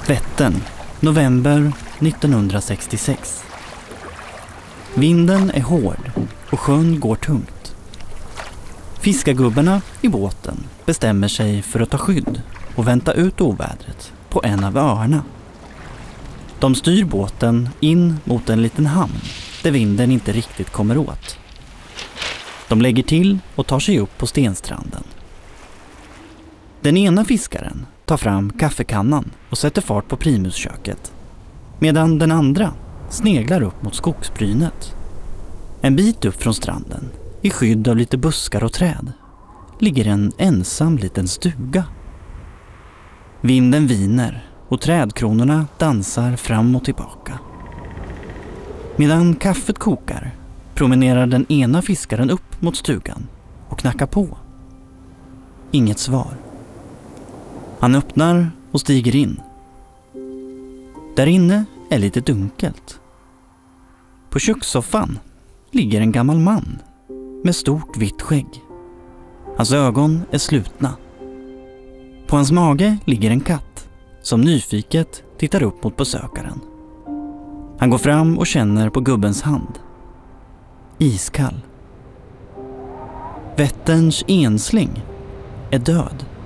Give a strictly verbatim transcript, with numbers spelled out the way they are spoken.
Vättern, november nittonhundrasextiosex. Vinden är hård och sjön går tungt. Fiskargubbarna i båten bestämmer sig för att ta skydd och vänta ut ovädret på en av öarna. De styr båten in mot en liten hamn där vinden inte riktigt kommer åt. De lägger till och tar sig upp på stenstranden. Den ena fiskaren tar fram kaffekannan och sätter fart på primusköket, medan den andra sneglar upp mot skogsbrynet. En bit upp från stranden, i skydd av lite buskar och träd, ligger en ensam liten stuga. Vinden viner och trädkronorna dansar fram och tillbaka. Medan kaffet kokar promenerar den ena fiskaren upp mot stugan och knackar på. Inget svar. Han öppnar och stiger in. Där inne är lite dunkelt. På kökssoffan ligger en gammal man med stort vitt skägg. Hans ögon är slutna. På hans mage ligger en katt som nyfiket tittar upp mot besökaren. Han går fram och känner på gubbens hand. Iskall. Vätterns ensling är död.